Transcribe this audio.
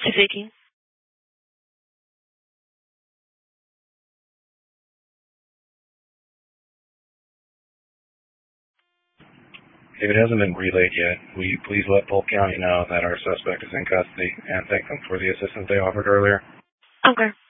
Speaking. If it hasn't been relayed yet, will you please let Polk County know that our suspect is in custody and thank them for the assistance they offered earlier? Okay.